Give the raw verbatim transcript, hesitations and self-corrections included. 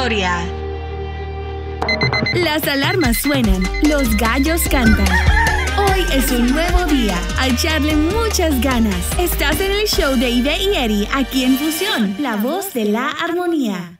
historia. Las alarmas suenan, los gallos cantan. Hoy es un nuevo día, a echarle muchas ganas. Estás en el show de Ibe y Eri, aquí en Fusión, la voz de la armonía.